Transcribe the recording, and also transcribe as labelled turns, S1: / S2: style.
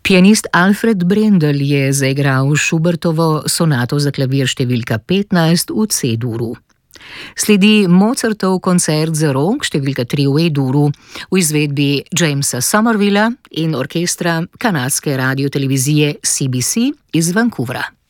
S1: Pianist Alfred Brendel je zaigral Schubertovo sonato za klavir številka 15 v C-duru. Sledi Mozartov koncert za rog številka 3 v E-duru v izvedbi Jamesa Somervilla in orkestra kanadske radiotelevizije CBC iz Vancouvra.